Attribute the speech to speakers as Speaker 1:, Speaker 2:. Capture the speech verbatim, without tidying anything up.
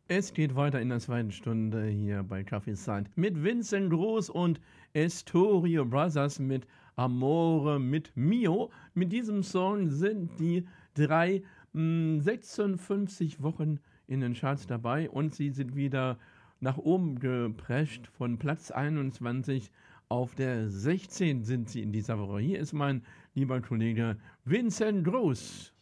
Speaker 1: Es geht weiter in der zweiten Stunde hier bei Kaffeeside mit Vincent Groß und Estorio Brothers mit Amore mit Mio. Mit diesem Song sind die drei mh, sechsundfünfzig Wochen in den Charts dabei und sie sind wieder nach oben geprescht. Von Platz einundzwanzig auf der sechzehn sind sie in dieser Woche. Hier ist mein lieber Kollege Vincent Groß.